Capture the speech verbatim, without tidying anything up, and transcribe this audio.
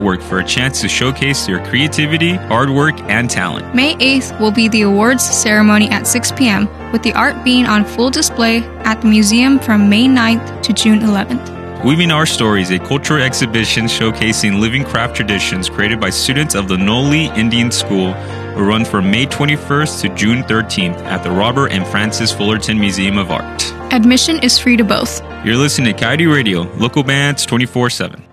work for a chance to showcase your creativity, hard work, and talent. May eighth will be the awards ceremony at six p.m., with the art being on full display at the museum from May ninth to June eleventh. Weaving Our Stories, a cultural exhibition showcasing living craft traditions created by students of the Noli Indian School, will run from May twenty-first to June thirteenth at the Robert and Francis Fullerton Museum of Art. Admission is free to both. You're listening to Coyote Radio, local bands twenty-four seven.